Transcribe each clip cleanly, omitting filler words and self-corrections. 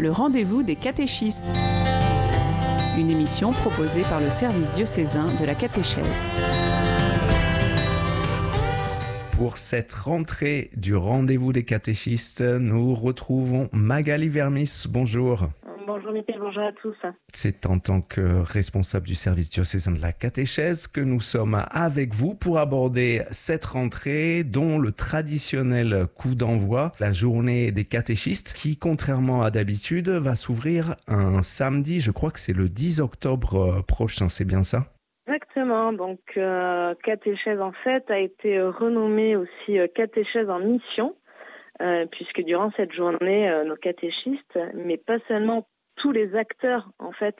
le rendez-vous des catéchistes. Une émission proposée par le service diocésain de la catéchèse. Pour cette rentrée du rendez-vous des catéchistes, nous retrouvons Magali Vermis. Bonjour. Bonjour Mickaël, bonjour à tous. C'est en tant que responsable du service diocésain de la catéchèse que nous sommes avec vous pour aborder cette rentrée dont le traditionnel coup d'envoi, la journée des catéchistes, qui contrairement à d'habitude va s'ouvrir un samedi, je crois que c'est le 10 octobre prochain, c'est bien ça ? Exactement, donc catéchèse en fait a été renommée aussi catéchèse en mission, puisque durant cette journée, nos catéchistes, mais pas seulement tous les acteurs en fait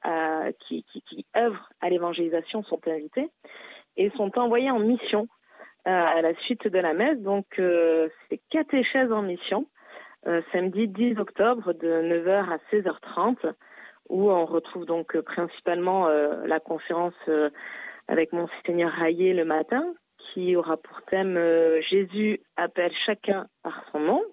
qui œuvrent à l'évangélisation sont invités et sont envoyés en mission à la suite de la messe. Donc c'est catéchèse en mission, samedi 10 octobre de 9h à 16h30, où on retrouve donc principalement la conférence avec Monseigneur Raillet le matin, qui aura pour thème Jésus appelle chacun par son nom,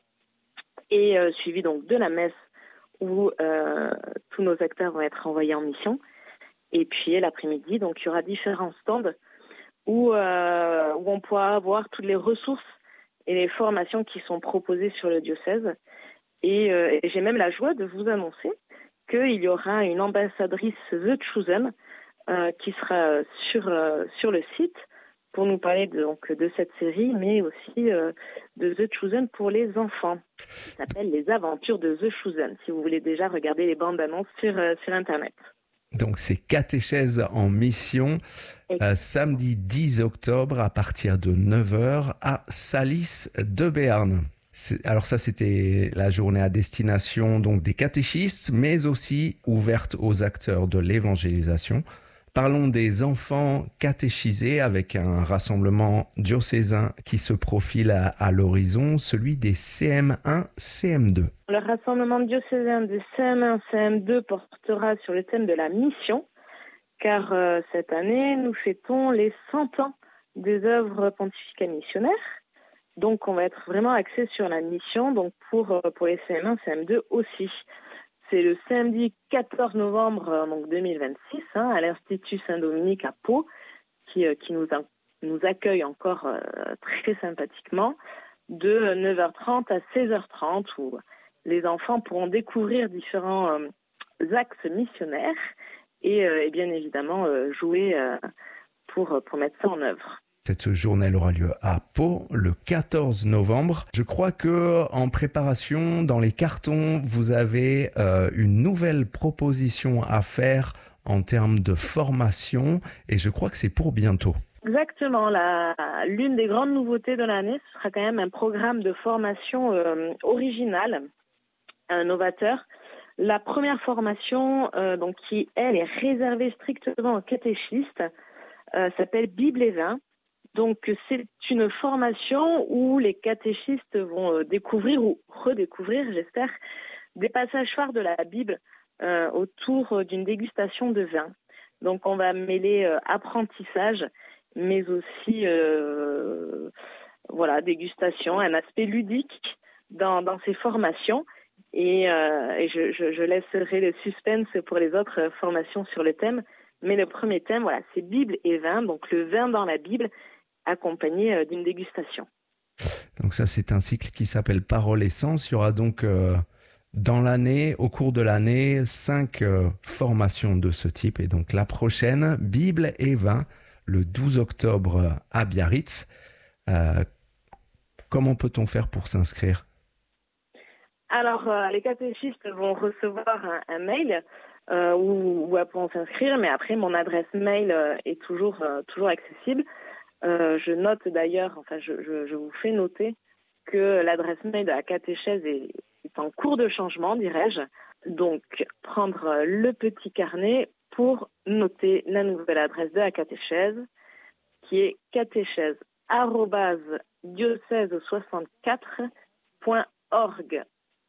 et suivi donc de la messe où tous nos acteurs vont être envoyés en mission. Et puis l'après-midi, donc il y aura différents stands où on pourra avoir toutes les ressources et les formations qui sont proposées sur le diocèse. Et j'ai même la joie de vous annoncer qu'il y aura une ambassadrice The Chosen qui sera sur le site pour nous parler de cette série, mais aussi de The Chosen pour les enfants. Ça s'appelle Les Aventures de The Chosen, si vous voulez déjà regarder les bandes annonces sur Internet. Donc c'est catéchèse en mission, samedi 10 octobre à partir de 9h à Salis de Béarn. Alors ça, c'était la journée à destination donc des catéchistes, mais aussi ouverte aux acteurs de l'évangélisation. Parlons des enfants catéchisés avec un rassemblement diocésain qui se profile à l'horizon, celui des CM1, CM2. Le rassemblement diocésain des CM1, CM2 portera sur le thème de la mission, car cette année, nous fêtons les 100 ans des œuvres pontificales missionnaires. Donc, on va être vraiment axé sur la mission, donc pour les CM1, CM2 aussi. C'est le samedi 14 novembre 2026 à l'Institut Saint-Dominique à Pau, qui nous accueille encore très sympathiquement, de 9h30 à 16h30, où les enfants pourront découvrir différents axes missionnaires et bien évidemment jouer pour mettre ça en œuvre. Cette journée elle aura lieu à Pau le 14 novembre. Je crois que en préparation, dans les cartons, vous avez une nouvelle proposition à faire en termes de formation et je crois que c'est pour bientôt. Exactement. L'une des grandes nouveautés de l'année, ce sera quand même un programme de formation original, novateur. La première formation, donc qui elle est réservée strictement aux catéchistes, s'appelle Bible et vin. Donc, c'est une formation où les catéchistes vont découvrir ou redécouvrir, j'espère, des passages phares de la Bible autour d'une dégustation de vin. Donc, on va mêler apprentissage, mais aussi dégustation, un aspect ludique dans ces formations. Et je laisserai le suspense pour les autres formations sur le thème. Mais le premier thème, c'est Bible et vin, donc le vin dans la Bible, accompagné d'une dégustation. Donc ça, c'est un cycle qui s'appelle Parole et Sens. Il y aura donc dans l'année, au cours de l'année, 5 formations de ce type. Et donc la prochaine, Bible et vin, le 12 octobre à Biarritz. Comment peut-on faire pour s'inscrire ? Alors, les catéchistes vont recevoir un mail où elles pourront s'inscrire, mais après, mon adresse mail est toujours accessible. Je note d'ailleurs, je vous fais noter que l'adresse mail de la catéchèse est en cours de changement, dirais-je. Donc, prendre le petit carnet pour noter la nouvelle adresse de la catéchèse, qui est catéchèse@diocèse64.org.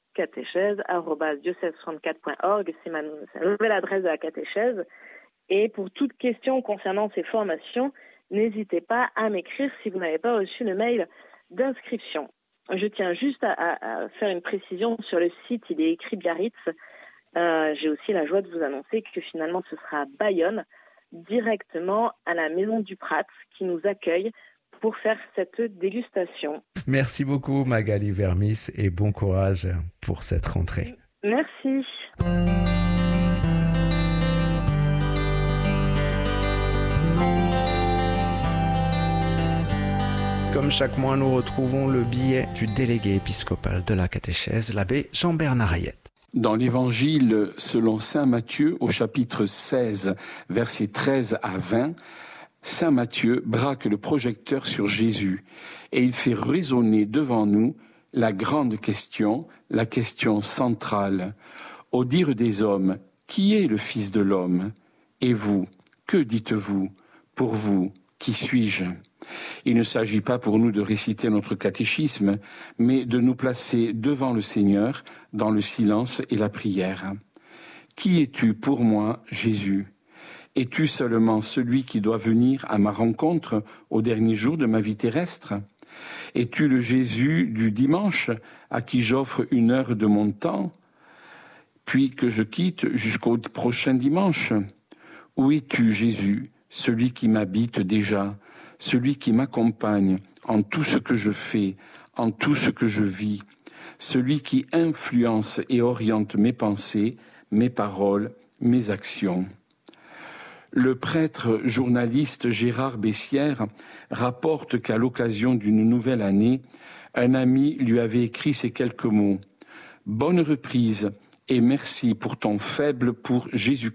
catéchèse@diocèse64.org, c'est la nouvelle adresse de la catéchèse. Et pour toute question concernant ces formations, n'hésitez pas à m'écrire si vous n'avez pas reçu le mail d'inscription. Je tiens juste à faire une précision sur le site, il est écrit Biarritz. J'ai aussi la joie de vous annoncer que finalement ce sera à Bayonne, directement à la Maison du Prat, qui nous accueille pour faire cette dégustation. Merci beaucoup Magali Vermis et bon courage pour cette rentrée. Merci. Comme chaque mois, nous retrouvons le billet du délégué épiscopal de la catéchèse, l'abbé Jean-Bernard Hayette. Dans l'Évangile selon saint Matthieu, au chapitre 16, versets 13 à 20, saint Matthieu braque le projecteur sur Jésus et il fait résonner devant nous la grande question, la question centrale. Au dire des hommes, qui est le Fils de l'homme ? Et vous, que dites-vous ? Pour vous, qui suis-je ? Il ne s'agit pas pour nous de réciter notre catéchisme, mais de nous placer devant le Seigneur dans le silence et la prière. Qui es-tu pour moi, Jésus ? Es-tu seulement celui qui doit venir à ma rencontre au dernier jour de ma vie terrestre ? Es-tu le Jésus du dimanche à qui j'offre une heure de mon temps, puis que je quitte jusqu'au prochain dimanche ? Où es-tu, Jésus, celui qui m'habite déjà ? Celui qui m'accompagne en tout ce que je fais, en tout ce que je vis, celui qui influence et oriente mes pensées, mes paroles, mes actions. Le prêtre journaliste Gérard Bessières rapporte qu'à l'occasion d'une nouvelle année, un ami lui avait écrit ces quelques mots. « Bonne reprise et merci pour ton faible pour Jésus-Christ. »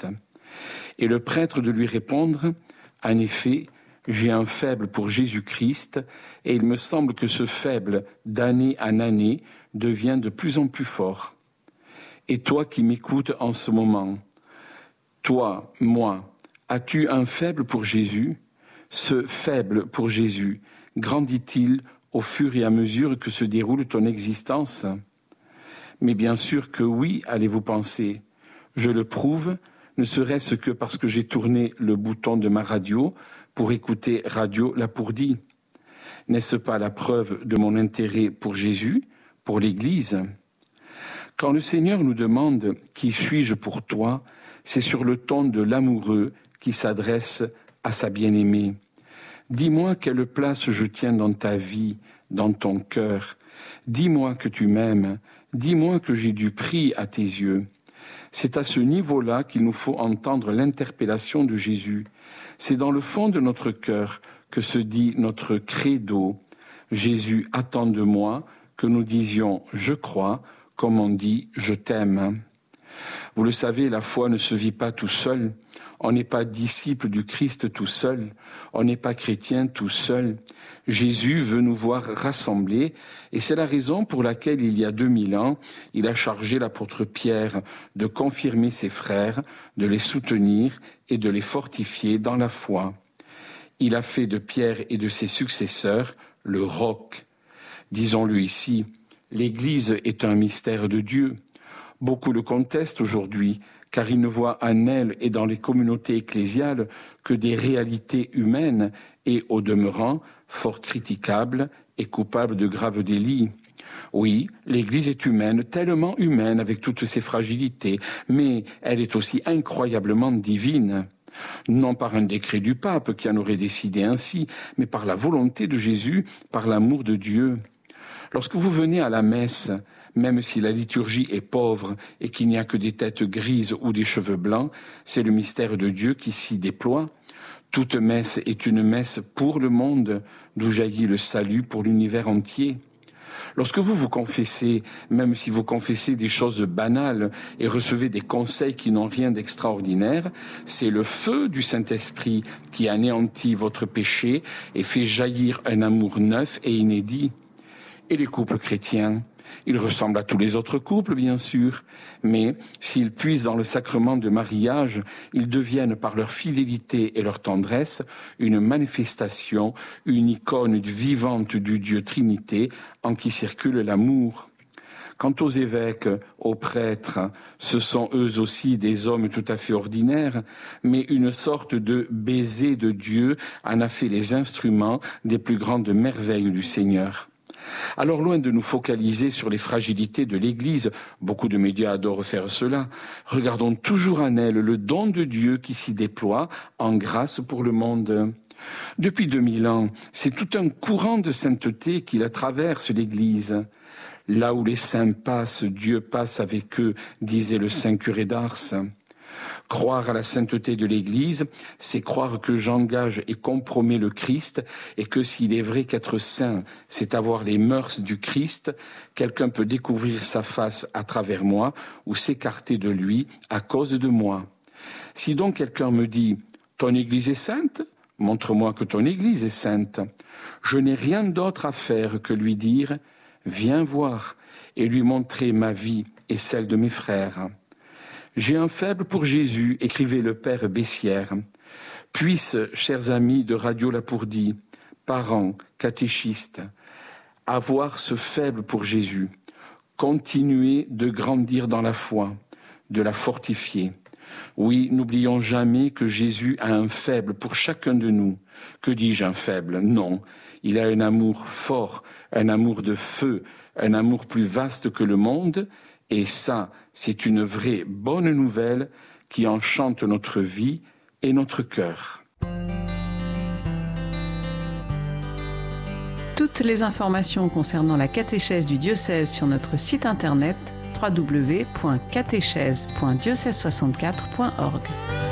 Et le prêtre de lui répondre « En effet, j'ai un faible pour Jésus-Christ et il me semble que ce faible, d'année en année, devient de plus en plus fort. Et toi qui m'écoutes en ce moment, toi, moi, as-tu un faible pour Jésus ? Ce faible pour Jésus, grandit-il au fur et à mesure que se déroule ton existence ? Mais bien sûr que oui, allez-vous penser. Je le prouve, ne serait-ce que parce que j'ai tourné le bouton de ma radio pour écouter Radio Lapourdie. N'est-ce pas la preuve de mon intérêt pour Jésus, pour l'Église ? Quand le Seigneur nous demande « Qui suis-je pour toi ?», c'est sur le ton de l'amoureux qui s'adresse à sa bien-aimée. Dis-moi quelle place je tiens dans ta vie, dans ton cœur. Dis-moi que tu m'aimes. Dis-moi que j'ai du prix à tes yeux. C'est à ce niveau-là qu'il nous faut entendre l'interpellation de Jésus. C'est dans le fond de notre cœur que se dit notre credo. Jésus attend de moi que nous disions « je crois » comme on dit « je t'aime ». Vous le savez, la foi ne se vit pas tout seul. On n'est pas disciple du Christ tout seul. On n'est pas chrétien tout seul. Jésus veut nous voir rassemblés et c'est la raison pour laquelle il y a 2000 ans, il a chargé l'apôtre Pierre de confirmer ses frères, de les soutenir et de les fortifier dans la foi. Il a fait de Pierre et de ses successeurs le roc. Disons-le ici, l'Église est un mystère de Dieu. Beaucoup le contestent aujourd'hui, car ils ne voient en elle et dans les communautés ecclésiales que des réalités humaines et, au demeurant, fort critiquables et coupables de graves délits. Oui, l'Église est humaine, tellement humaine avec toutes ses fragilités, mais elle est aussi incroyablement divine. Non par un décret du pape qui en aurait décidé ainsi, mais par la volonté de Jésus, par l'amour de Dieu. Lorsque vous venez à la messe, même si la liturgie est pauvre et qu'il n'y a que des têtes grises ou des cheveux blancs, c'est le mystère de Dieu qui s'y déploie. Toute messe est une messe pour le monde, d'où jaillit le salut pour l'univers entier. Lorsque vous vous confessez, même si vous confessez des choses banales et recevez des conseils qui n'ont rien d'extraordinaire, c'est le feu du Saint-Esprit qui anéantit votre péché et fait jaillir un amour neuf et inédit. Et les couples chrétiens, ils ressemblent à tous les autres couples, bien sûr, mais s'ils puisent dans le sacrement de mariage, ils deviennent par leur fidélité et leur tendresse une manifestation, une icône vivante du Dieu Trinité en qui circule l'amour. Quant aux évêques, aux prêtres, ce sont eux aussi des hommes tout à fait ordinaires, mais une sorte de baiser de Dieu en a fait les instruments des plus grandes merveilles du Seigneur. Alors loin de nous focaliser sur les fragilités de l'Église, beaucoup de médias adorent faire cela, regardons toujours en elle le don de Dieu qui s'y déploie en grâce pour le monde. Depuis 2000 ans, c'est tout un courant de sainteté qui la traverse l'Église. Là où les saints passent, Dieu passe avec eux, disait le saint curé d'Ars. Croire à la sainteté de l'Église, c'est croire que j'engage et compromets le Christ et que s'il est vrai qu'être saint, c'est avoir les mœurs du Christ, quelqu'un peut découvrir sa face à travers moi ou s'écarter de lui à cause de moi. Si donc quelqu'un me dit « ton Église est sainte ?» montre-moi que ton Église est sainte. Je n'ai rien d'autre à faire que lui dire « viens voir » et lui montrer ma vie et celle de mes frères. J'ai un faible pour Jésus, écrivait le père Bessières. Puisse, chers amis de Radio Lapourdie, parents, catéchistes, avoir ce faible pour Jésus, continuer de grandir dans la foi, de la fortifier. Oui, n'oublions jamais que Jésus a un faible pour chacun de nous. Que dis-je un faible? Non, il a un amour fort, un amour de feu, un amour plus vaste que le monde, et ça, c'est une vraie bonne nouvelle qui enchante notre vie et notre cœur. Toutes les informations concernant la catéchèse du diocèse sur notre site internet www.catéchèse.diocèse64.org.